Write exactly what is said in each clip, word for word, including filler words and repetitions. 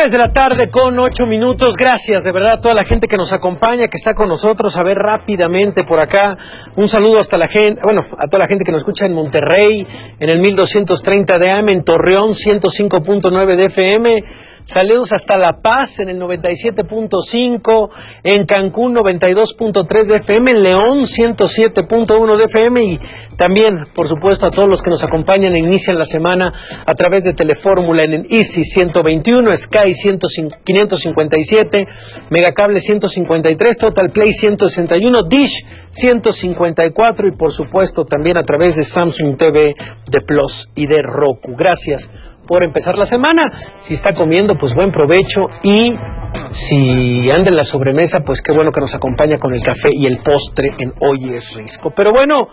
Tres de la tarde con ocho minutos. Gracias de verdad a toda la gente que nos acompaña, que está con nosotros. A ver rápidamente por acá. Un saludo hasta la gente, bueno, a toda la gente que nos escucha en Monterrey, en el mil doscientos treinta de A M, en Torreón, ciento cinco punto nueve de F M. Saludos hasta La Paz en el noventa y siete punto cinco, en Cancún noventa y dos punto tres de F M, en León ciento siete punto uno de F M y también, por supuesto, a todos los que nos acompañan e inician la semana a través de Telefórmula en el Easy ciento veintiuno, Sky quinientos cincuenta y siete, Megacable ciento cincuenta y tres, Total Play ciento sesenta y uno, Dish ciento cincuenta y cuatro y por supuesto también a través de Samsung T V, de Plus y de Roku. Gracias por empezar la semana. Si está comiendo, pues buen provecho, y si anda en la sobremesa, pues qué bueno que nos acompaña con el café y el postre en Hoy es Risco. Pero bueno,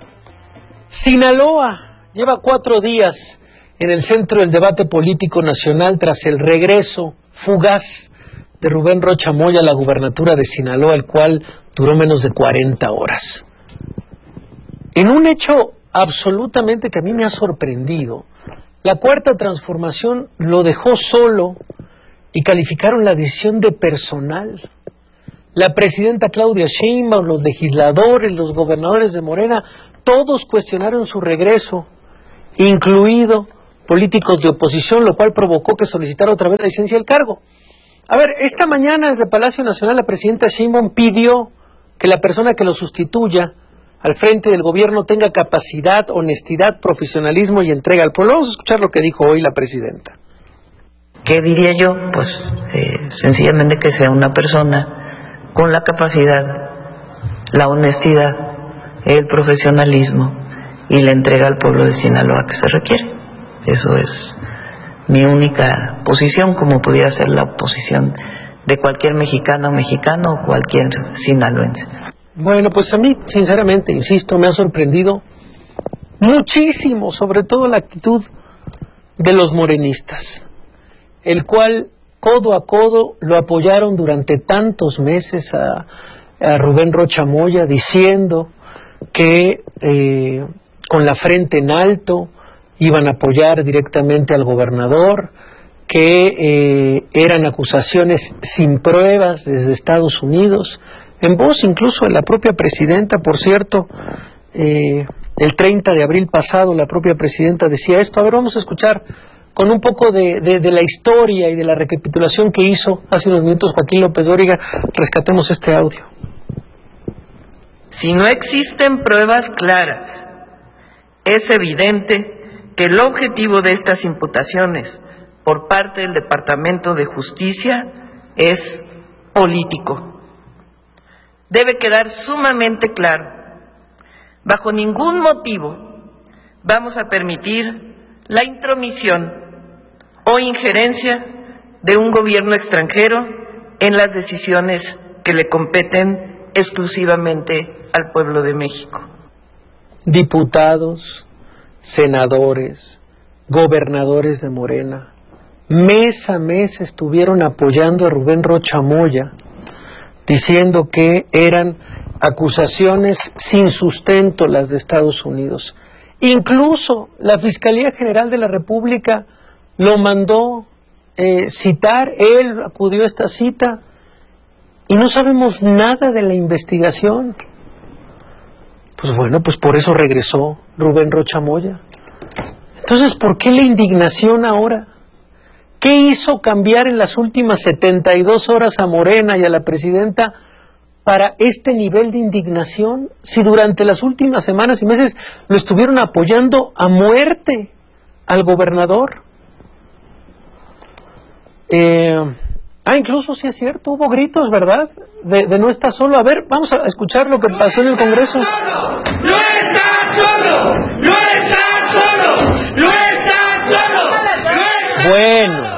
Sinaloa lleva cuatro días en el centro del debate político nacional tras el regreso fugaz de Rubén Rocha Moya a la gubernatura de Sinaloa, el cual duró menos de cuarenta horas. En un hecho absolutamente que a mí me ha sorprendido, la Cuarta Transformación lo dejó solo y calificaron la decisión de personal. La presidenta Claudia Sheinbaum, los legisladores, los gobernadores de Morena, todos cuestionaron su regreso, incluido políticos de oposición, lo cual provocó que solicitara otra vez la licencia del cargo. A ver, esta mañana desde Palacio Nacional la presidenta Sheinbaum pidió que la persona que lo sustituya al frente del gobierno tenga capacidad, honestidad, profesionalismo y entrega al pueblo. Vamos a escuchar lo que dijo hoy la presidenta. ¿Qué diría yo? Pues eh, sencillamente que sea una persona con la capacidad, la honestidad, el profesionalismo y la entrega al pueblo de Sinaloa que se requiere. Eso es mi única posición, como pudiera ser la posición de cualquier mexicano o mexicano o cualquier sinaloense. Bueno, pues a mí, sinceramente, insisto, me ha sorprendido muchísimo, sobre todo la actitud de los morenistas, el cual codo a codo lo apoyaron durante tantos meses a, a Rubén Rocha Moya, diciendo que eh, con la frente en alto iban a apoyar directamente al gobernador, que eh, eran acusaciones sin pruebas desde Estados Unidos, en voz incluso de la propia presidenta. Por cierto, eh, el treinta de abril pasado la propia presidenta decía esto. A ver, vamos a escuchar con un poco de, de, de la historia y de la recapitulación que hizo hace unos minutos Joaquín López Dóriga. Rescatemos este audio. Si no existen pruebas claras, es evidente que el objetivo de estas imputaciones por parte del Departamento de Justicia es político. Debe quedar sumamente claro, bajo ningún motivo vamos a permitir la intromisión o injerencia de un gobierno extranjero en las decisiones que le competen exclusivamente al pueblo de México. Diputados, senadores, gobernadores de Morena, mes a mes estuvieron apoyando a Rubén Rocha Moya, diciendo que eran acusaciones sin sustento las de Estados Unidos. Incluso la Fiscalía General de la República lo mandó eh, citar, él acudió a esta cita y no sabemos nada de la investigación. Pues bueno, pues por eso regresó Rubén Rocha Moya. Entonces, ¿por qué la indignación ahora? ¿Qué hizo cambiar en las últimas setenta y dos horas a Morena y a la presidenta para este nivel de indignación? Si durante las últimas semanas y meses lo estuvieron apoyando a muerte al gobernador. Eh, ah, incluso sí es cierto, hubo gritos, ¿verdad? De, de no estar solo. A ver, vamos a escuchar lo que pasó en el Congreso. ¡No está solo! ¡No está solo! ¡No está solo! Bueno,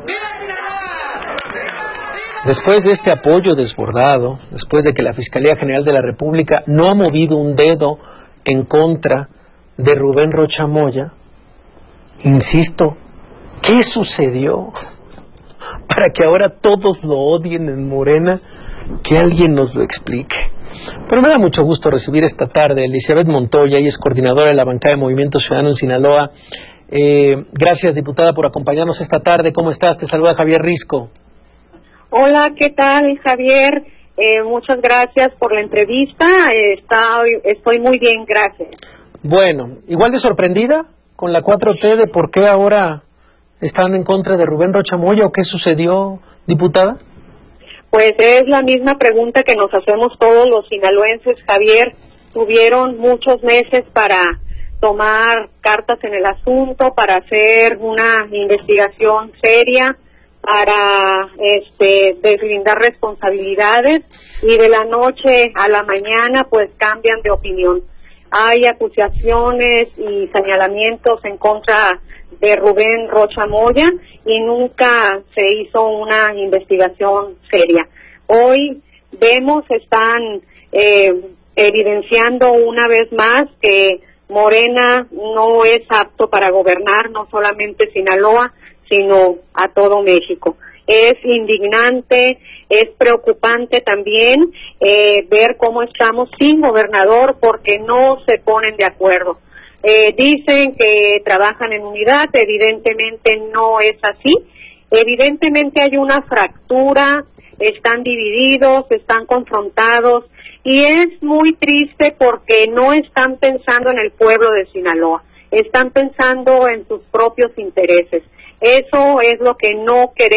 después de este apoyo desbordado, después de que la Fiscalía General de la República no ha movido un dedo en contra de Rubén Rocha Moya, insisto, ¿qué sucedió para que ahora todos lo odien en Morena? Que alguien nos lo explique. Pero me da mucho gusto recibir esta tarde a Elizabeth Montoya, ella es coordinadora de la bancada de Movimiento Ciudadano en Sinaloa, Eh, gracias, diputada, por acompañarnos esta tarde. ¿Cómo estás? Te saluda Javier Risco. Hola, ¿qué tal, Javier? Eh, muchas gracias por la entrevista. Eh, está, estoy muy bien, gracias. Bueno, igual de sorprendida con la cuatro T de por qué ahora están en contra de Rubén Rocha Moya, ¿o qué sucedió, diputada? Pues es la misma pregunta que nos hacemos todos los sinaloenses, Javier. Tuvieron muchos meses para tomar cartas en el asunto, para hacer una investigación seria, para este deslindar responsabilidades, y de la noche a la mañana pues cambian de opinión. Hay acusaciones y señalamientos en contra de Rubén Rocha Moya y nunca se hizo una investigación seria. Hoy vemos, están eh, evidenciando una vez más que Morena no es apto para gobernar no solamente Sinaloa, sino a todo México. Es indignante, es preocupante también eh, ver cómo estamos sin gobernador porque no se ponen de acuerdo. Eh, dicen que trabajan en unidad, evidentemente no es así. Evidentemente hay una fractura, están divididos, están confrontados, y es muy triste porque no están pensando en el pueblo de Sinaloa, están pensando en sus propios intereses. Eso es lo que no queremos.